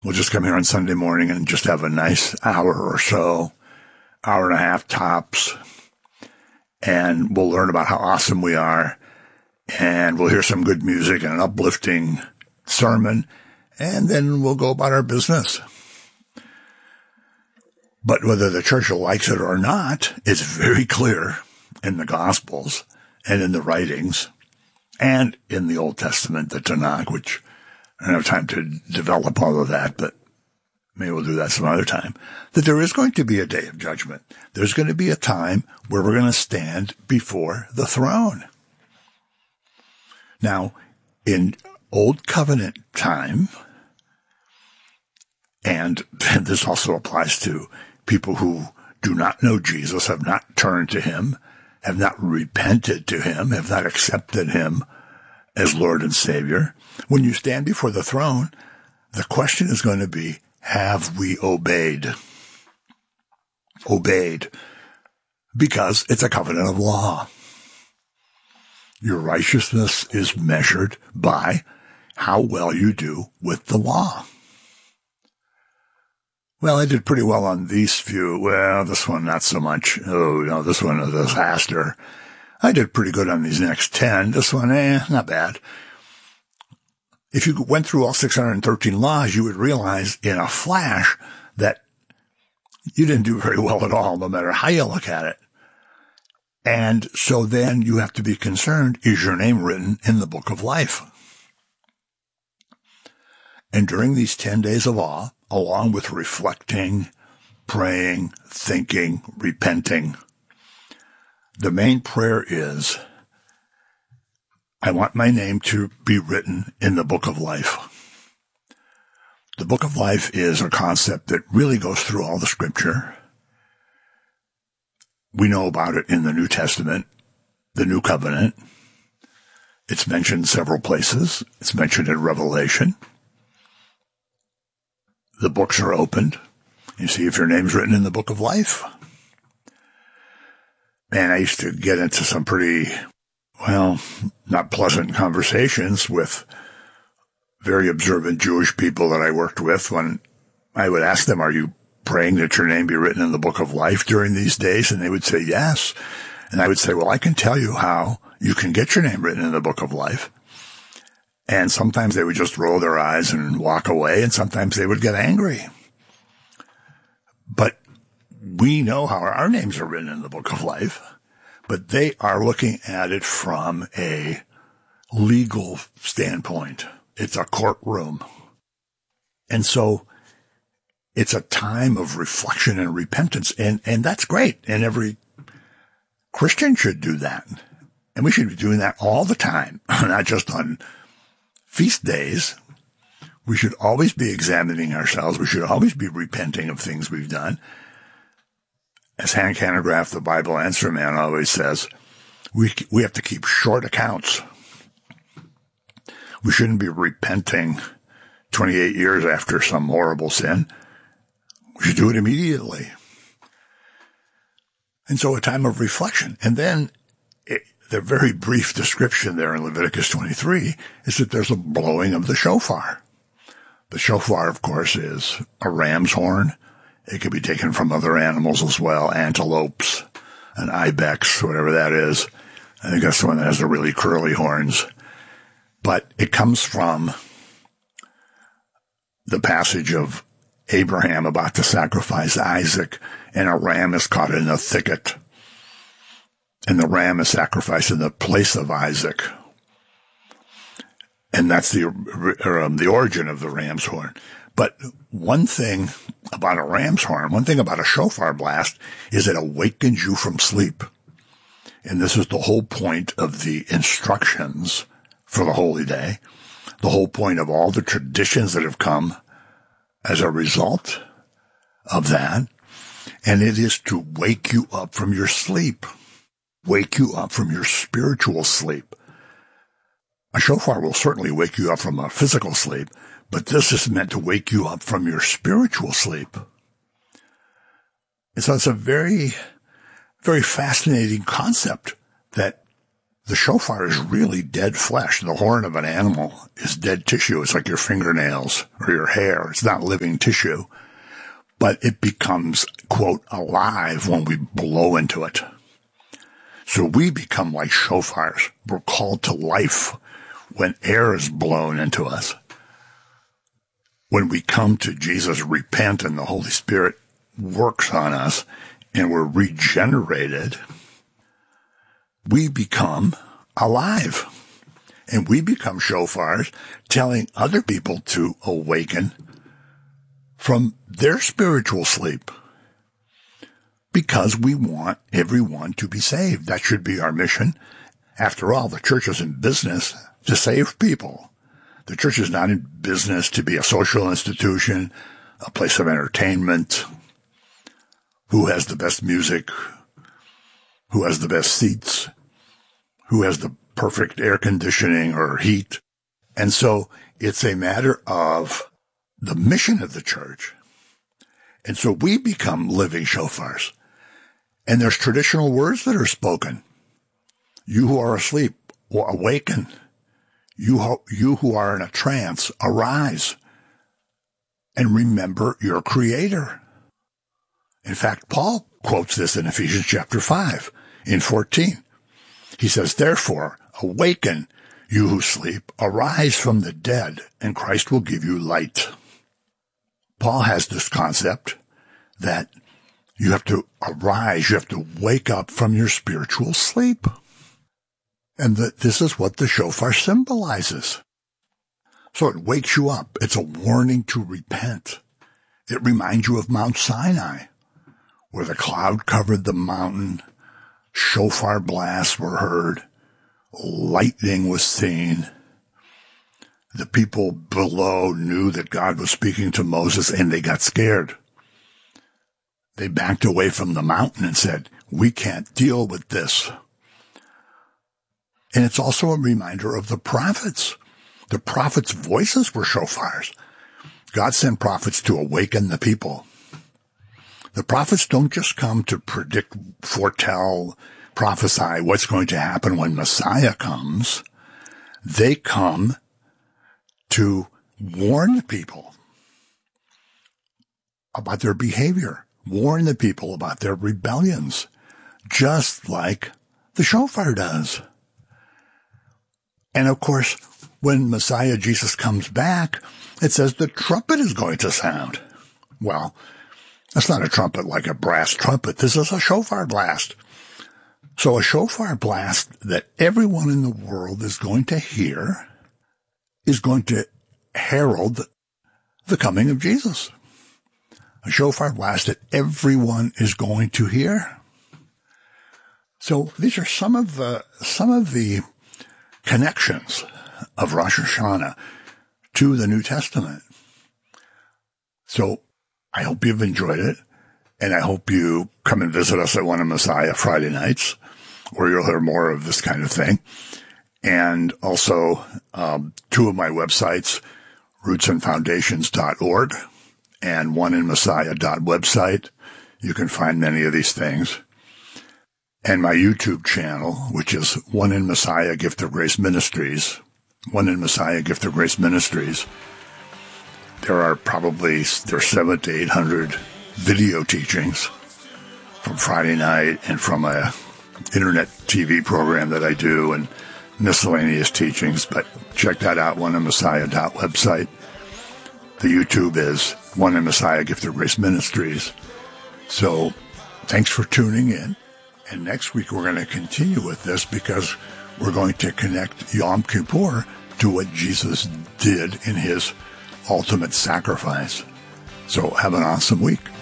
We'll just come here on Sunday morning and just have a nice hour or so, hour and a half tops, and we'll learn about how awesome we are, and we'll hear some good music and an uplifting sermon, and then we'll go about our business. But whether the church likes it or not, it's very clear in the Gospels and in the writings and in the Old Testament, the Tanakh, which I don't have time to develop all of that, but maybe we'll do that some other time, that there is going to be a day of judgment. There's going to be a time where we're going to stand before the throne. Now, in Old Covenant time, and this also applies to people who do not know Jesus, have not turned to him, have not repented to him, have not accepted him as Lord and Savior. When you stand before the throne, the question is going to be, have we obeyed? Obeyed. Because it's a covenant of law. Your righteousness is measured by how well you do with the law. Well, I did pretty well on these few. Well, this one not so much. Oh, no, this one a disaster. I did pretty good on these next 10. This one, not bad. If you went through all 613 laws, you would realize in a flash that you didn't do very well at all, no matter how you look at it. And so then you have to be concerned, is your name written in the book of life? And during these 10 days of awe, along with reflecting, praying, thinking, repenting, the main prayer is, I want my name to be written in the book of life. The book of life is a concept that really goes through all the scripture. We know about it in the New Testament, the New Covenant. It's mentioned several places. It's mentioned in Revelation. The books are opened. You see if your name's written in the book of life. Man, I used to get into some pretty, not pleasant conversations with very observant Jewish people that I worked with when I would ask them, are you praying that your name be written in the book of life during these days? And they would say, yes. And I would say, well, I can tell you how you can get your name written in the book of life. And sometimes they would just roll their eyes and walk away, and sometimes they would get angry. But we know how our names are written in the book of life, but they are looking at it from a legal standpoint. It's a courtroom. And so it's a time of reflection and repentance, and that's great. And every Christian should do that. And we should be doing that all the time, not just on feast days. We should always be examining ourselves. We should always be repenting of things we've done. As Hank Hanegraaff, the Bible Answer Man, always says, we have to keep short accounts. We shouldn't be repenting 28 years after some horrible sin. We should do it immediately. And so a time of reflection. And then the very brief description there in Leviticus 23 is that there's a blowing of the shofar. The shofar, of course, is a ram's horn. It could be taken from other animals as well, antelopes, an ibex, whatever that is. I think that's the one that has the really curly horns. But it comes from the passage of Abraham about to sacrifice Isaac, and a ram is caught in a thicket. And the ram is sacrificed in the place of Isaac. And that's the origin of the ram's horn. But one thing about a ram's horn, one thing about a shofar blast, is it awakens you from sleep. And this is the whole point of the instructions for the holy day, the whole point of all the traditions that have come as a result of that. And it is to wake you up from your sleep. Wake you up from your spiritual sleep. A shofar will certainly wake you up from a physical sleep, but this is meant to wake you up from your spiritual sleep. And so it's a very, very fascinating concept that The shofar is really dead flesh. The horn of an animal is dead tissue. It's like your fingernails or your hair. It's not living tissue. But it becomes, quote, alive when we blow into it. So we become like shofars. We're called to life when air is blown into us. When we come to Jesus, repent, and the Holy Spirit works on us, and we're regenerated, we become alive. And we become shofars, telling other people to awaken from their spiritual sleep. Because we want everyone to be saved. That should be our mission. After all, the church is in business to save people. The church is not in business to be a social institution, a place of entertainment, who has the best music, who has the best seats, who has the perfect air conditioning or heat. And so it's a matter of the mission of the church. And so we become living shofars. And there's traditional words that are spoken. You who are asleep, awaken. You who are in a trance, arise. And remember your Creator. In fact, Paul quotes this in Ephesians chapter 5, in 14. He says, therefore, awaken, you who sleep, arise from the dead, and Christ will give you light. Paul has this concept that you have to arise, you have to wake up from your spiritual sleep. And this is what the shofar symbolizes. So it wakes you up. It's a warning to repent. It reminds you of Mount Sinai, where the cloud covered the mountain, shofar blasts were heard, lightning was seen. The people below knew that God was speaking to Moses, and they got scared. They backed away from the mountain and said, we can't deal with this. And it's also a reminder of the prophets. The prophets' voices were shofars. God sent prophets to awaken the people. The prophets don't just come to predict, foretell, prophesy what's going to happen when Messiah comes. They come to warn the people about their behavior, warn the people about their rebellions, just like the shofar does. And of course, when Messiah Jesus comes back, it says the trumpet is going to sound. Well, that's not a trumpet like a brass trumpet. This is a shofar blast. So a shofar blast that everyone in the world is going to hear is going to herald the coming of Jesus. A shofar blast that everyone is going to hear. So these are some of the connections of Rosh Hashanah to the New Testament. So I hope you've enjoyed it, and I hope you come and visit us at One in Messiah Friday nights, where you'll hear more of this kind of thing. And also two of my websites, rootsandfoundations.org and oneinmessiah.website. You can find many of these things. And my YouTube channel, which is One in Messiah Gift of Grace Ministries. One in Messiah Gift of Grace Ministries. There's 700 to 800 video teachings from Friday night and from a internet TV program that I do and miscellaneous teachings. But check that out, oneinmessiah.website. The YouTube is One in Messiah Gift of Grace Ministries. So thanks for tuning in. And next week we're going to continue with this because we're going to connect Yom Kippur to what Jesus did in his ultimate sacrifice. So have an awesome week.